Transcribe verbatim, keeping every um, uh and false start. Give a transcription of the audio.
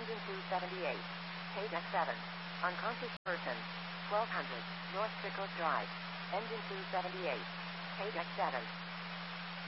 Engine two seventy-eight. Page X seven. Unconscious person. twelve hundred. North Pickles Drive. Engine two seventy-eight. Page X seven.